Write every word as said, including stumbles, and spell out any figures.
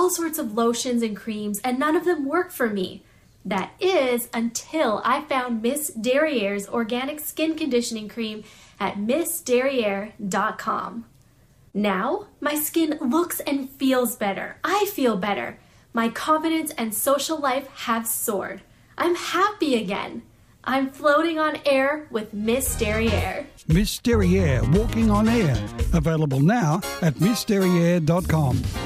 all sorts of lotions and creams, and none of them work for me. That is until I found Miss Derriere's organic skin conditioning cream at miss derriere dot com. Now, my skin looks and feels better. I feel better. My confidence and social life have soared. I'm happy again. I'm floating on air with Miss Derriere. Miss Derriere, walking on air. Available now at miss derriere dot com.